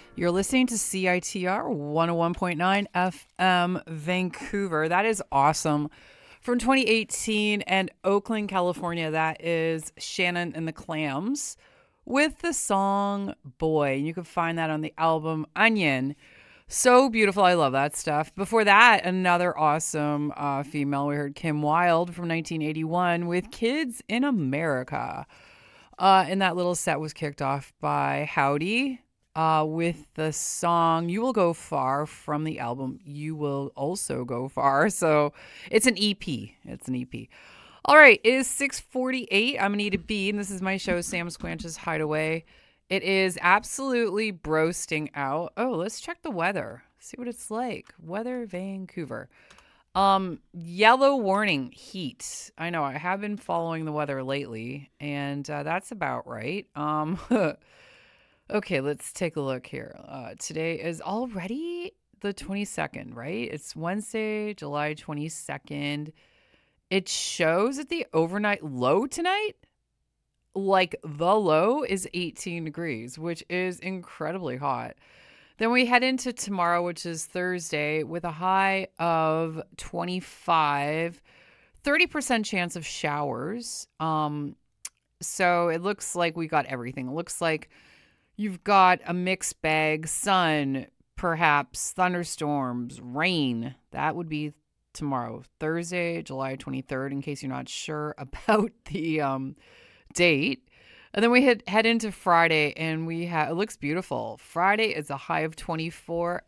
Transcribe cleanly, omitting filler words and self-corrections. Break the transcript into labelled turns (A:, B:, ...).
A: You're listening to CITR 101.9 FM Vancouver. That is awesome. From 2018 and Oakland, California, that is Shannon and the Clams with the song Boy. You can find that on the album Onion. So beautiful. I love that stuff. Before that, another awesome female. We heard Kim Wilde from 1981 with Kids in America. And that little set was kicked off by Howdy with the song You Will Go Far from the album You Will Also Go Far. So it's an EP. It's an EP. All right, it is 6:48. I'm Anita B, and this is my show, Sam Squanch's Hideaway. It is absolutely broasting out. Oh, let's check the weather. See what it's like. Weather Vancouver. Yellow warning, heat. I know I have been following the weather lately, and that's about right. Okay, let's take a look here. Today is already the 22nd, right? It's Wednesday, July 22nd. It shows that the overnight low tonight, like the low, is 18 degrees, which is incredibly hot. Then we head into tomorrow, which is Thursday, with a high of 25, 30% chance of showers. So it looks like we got everything. It looks like you've got a mixed bag, sun, perhaps thunderstorms, rain. That would be tomorrow, Thursday, July 23rd, in case you're not sure about the date. And then we head into Friday, and it looks beautiful. Friday is a high of 24